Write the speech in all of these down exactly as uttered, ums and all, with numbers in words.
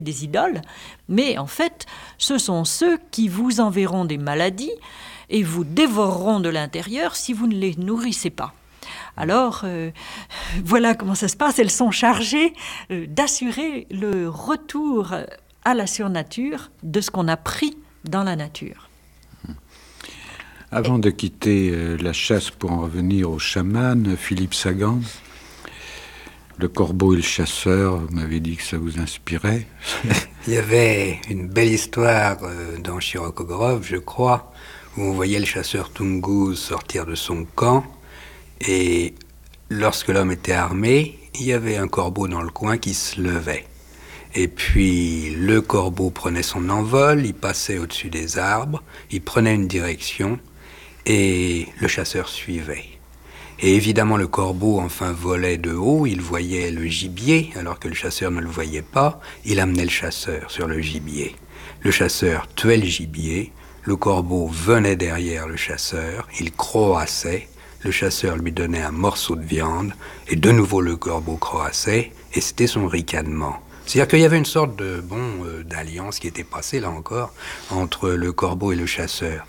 des idoles, mais en fait, ce sont ceux qui vous enverront des maladies et vous dévoreront de l'intérieur si vous ne les nourrissez pas. Alors, euh, voilà comment ça se passe. Elles sont chargées euh, d'assurer le retour à la surnature de ce qu'on a pris dans la nature. Avant de quitter euh, la chasse pour en revenir au chaman, Philippe Sagan, le corbeau et le chasseur, vous m'avez dit que ça vous inspirait. Il y avait une belle histoire euh, dans Chirocogrove, je crois, où on voyait le chasseur Tungus sortir de son camp, et lorsque l'homme était armé, il y avait un corbeau dans le coin qui se levait. Et puis le corbeau prenait son envol, il passait au-dessus des arbres, il prenait une direction, et le chasseur suivait. Et évidemment, le corbeau, enfin, volait de haut, il voyait le gibier, alors que le chasseur ne le voyait pas, il amenait le chasseur sur le gibier. Le chasseur tuait le gibier, le corbeau venait derrière le chasseur, il croassait, le chasseur lui donnait un morceau de viande, et de nouveau le corbeau croassait, et c'était son ricanement. C'est-à-dire qu'il y avait une sorte de, bon, euh, d'alliance qui était passée, là encore, entre le corbeau et le chasseur.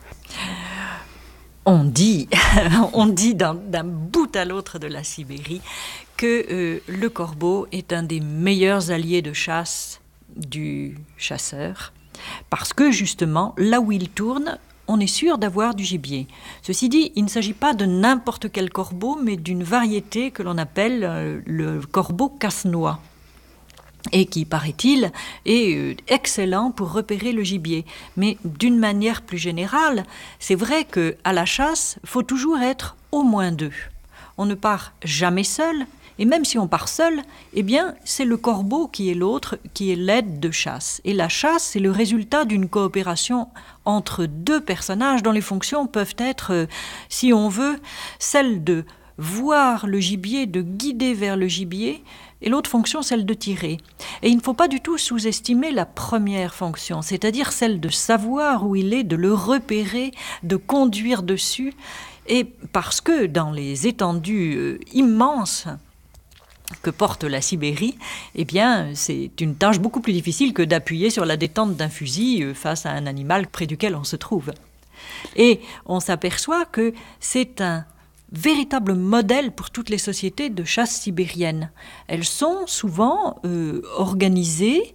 On dit, on dit d'un, d'un bout à l'autre de la Sibérie que euh, le corbeau est un des meilleurs alliés de chasse du chasseur, parce que justement, là où il tourne, on est sûr d'avoir du gibier. Ceci dit, il ne s'agit pas de n'importe quel corbeau, mais d'une variété que l'on appelle euh, le corbeau casse-noix, et qui, paraît-il, est euh, excellent pour repérer le gibier. Mais d'une manière plus générale, c'est vrai qu'à la chasse, il faut toujours être au moins deux. On ne part jamais seul, et même si on part seul, eh bien, c'est le corbeau qui est l'autre, qui est l'aide de chasse. Et la chasse, c'est le résultat d'une coopération entre deux personnages dont les fonctions peuvent être, euh, si on veut, celle de voir le gibier, de guider vers le gibier, et l'autre fonction, celle de tirer. Et il ne faut pas du tout sous-estimer la première fonction, c'est-à-dire celle de savoir où il est, de le repérer, de conduire dessus. Et parce que dans les étendues euh, immenses que porte la Sibérie, eh bien, c'est une tâche beaucoup plus difficile que d'appuyer sur la détente d'un fusil euh, face à un animal près duquel on se trouve. Et on s'aperçoit que c'est un véritable modèle pour toutes les sociétés de chasse sibérienne. Elles sont souvent euh, organisées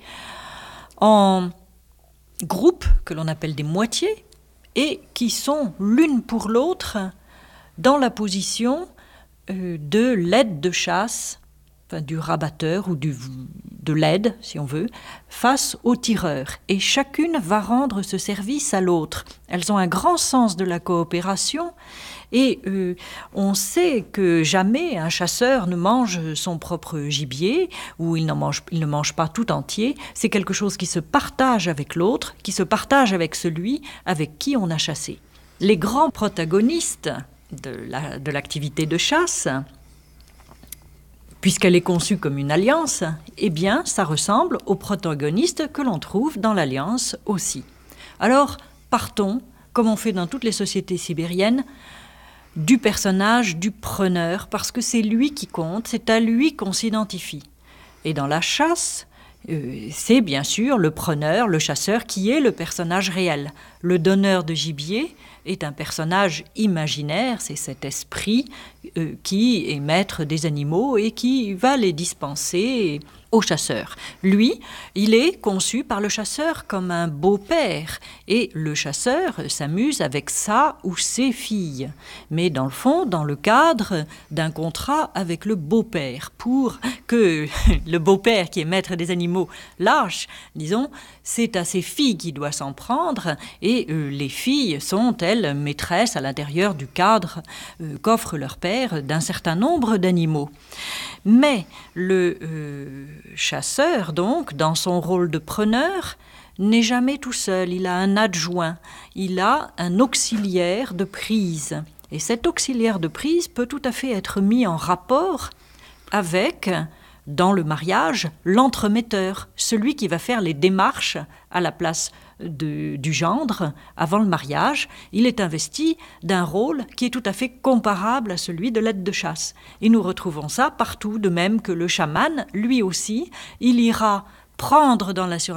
en groupes que l'on appelle des moitiés et qui sont l'une pour l'autre dans la position euh, de l'aide de chasse, enfin, du rabatteur ou du, de l'aide, si on veut, face au tireur. Et chacune va rendre ce service à l'autre. Elles ont un grand sens de la coopération. Et euh, on sait que jamais un chasseur ne mange son propre gibier, ou il, n'en mange, il ne mange pas tout entier. C'est quelque chose qui se partage avec l'autre, qui se partage avec celui avec qui on a chassé. Les grands protagonistes de, la, de l'activité de chasse, puisqu'elle est conçue comme une alliance, eh bien, ça ressemble aux protagonistes que l'on trouve dans l'alliance aussi. Alors, partons, comme on fait dans toutes les sociétés sibériennes, du personnage du preneur, parce que c'est lui qui compte, c'est à lui qu'on s'identifie. Et dans la chasse, euh, c'est bien sûr le preneur, le chasseur, qui est le personnage réel. Le donneur de gibier est un personnage imaginaire, c'est cet esprit euh, qui est maître des animaux et qui va les dispenser au chasseur. Lui, il est conçu par le chasseur comme un beau-père, et le chasseur s'amuse avec sa ou ses filles, mais dans le fond, dans le cadre d'un contrat avec le beau-père, pour que le beau-père, qui est maître des animaux, lâche, disons, c'est à ses filles qu'il doit s'en prendre, et euh, les filles sont, elles, maîtresses à l'intérieur du cadre euh, qu'offre leur père d'un certain nombre d'animaux. Mais le euh, chasseur, donc, dans son rôle de preneur, n'est jamais tout seul. Il a un adjoint, il a un auxiliaire de prise. Et cet auxiliaire de prise peut tout à fait être mis en rapport avec, dans le mariage, l'entremetteur, celui qui va faire les démarches à la place de, du gendre avant le mariage. Il est investi d'un rôle qui est tout à fait comparable à celui de l'aide de chasse. Et nous retrouvons ça partout, de même que le chaman, lui aussi, il ira prendre dans la